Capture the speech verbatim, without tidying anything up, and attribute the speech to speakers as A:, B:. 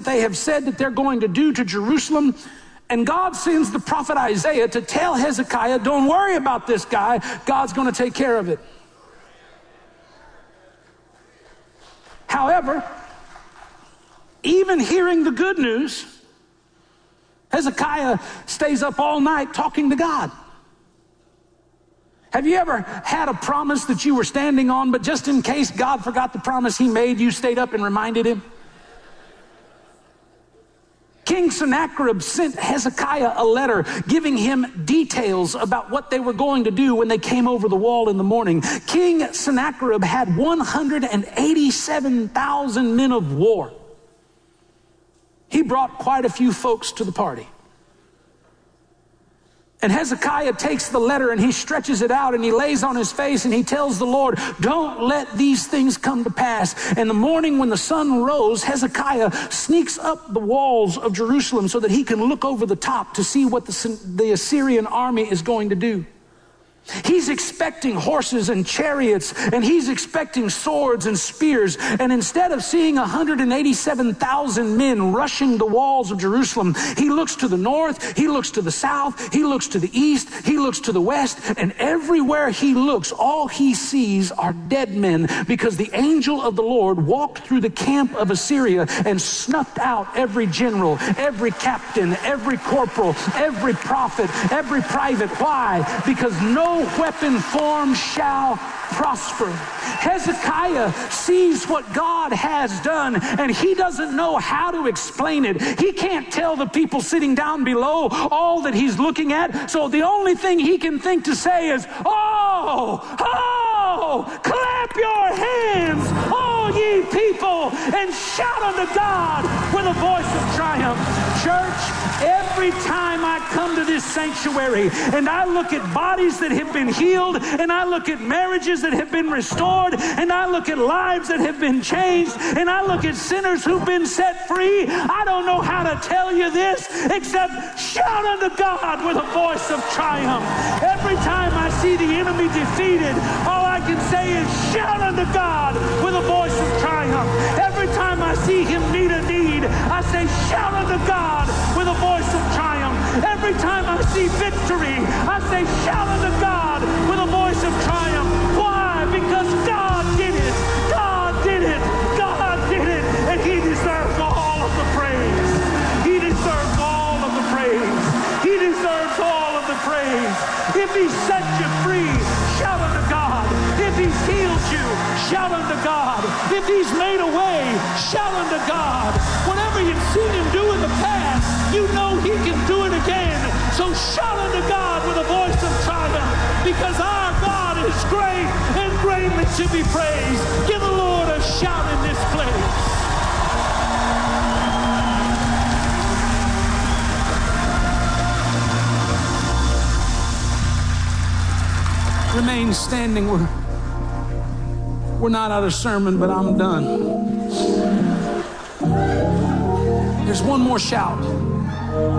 A: they have said that they're going to do to Jerusalem. And God sends the prophet Isaiah to tell Hezekiah, don't worry about this guy. God's going to take care of it. However, even hearing the good news, Hezekiah stays up all night talking to God. Have you ever had a promise that you were standing on, but just in case God forgot the promise he made, you stayed up and reminded him? King Sennacherib sent Hezekiah a letter giving him details about what they were going to do when they came over the wall in the morning. King Sennacherib had one hundred eighty-seven thousand men of war. He brought quite a few folks to the party. And Hezekiah takes the letter and he stretches it out and he lays on his face and he tells the Lord, don't let these things come to pass. And the morning when the sun rose, Hezekiah sneaks up the walls of Jerusalem so that he can look over the top to see what the, the Assyrian army is going to do. He's expecting horses and chariots, and he's expecting swords and spears. And instead of seeing one hundred eighty-seven thousand men rushing the walls of Jerusalem, he looks to the north, he looks to the south, he looks to the east, he looks to the west, and everywhere he looks, all he sees are dead men, because the angel of the Lord walked through the camp of Assyria and snuffed out every general, every captain, every corporal, every prophet, every private. Why? Because no weapon formed shall prosper. Hezekiah sees what God has done, and he doesn't know how to explain it. He can't tell the people sitting down below all that he's looking at, so the only thing he can think to say is, oh, oh, clap your hands, all ye people, and shout unto God with a voice of triumph. Church, every time I come to this sanctuary and I look at bodies that have been healed, and I look at marriages that have been restored, and I look at lives that have been changed, and I look at sinners who've been set free, I don't know how to tell you this except shout unto God with a voice of triumph. Every time I see the enemy defeated, all I can say is shout unto God with a voice of triumph. Every time I see him meet a need, I say shout unto God with a voice of triumph. Every time I see victory, I say shout unto God with a voice of triumph. Why? Because God did it. God did it. God did it. And he deserves all of the praise. He deserves all of the praise. He deserves all of the praise. If he set you free, shout unto God. If he's healed you, shout unto God. If he's made a way, shout unto God. Whatever you've seen him do in the past, you know he can do it again. So shout unto God with a voice of triumph, because our God is great and greatly to be praised. Give the Lord a shout in this place. Remain standing. We're, we're not out of sermon, but I'm done. There's one more shout.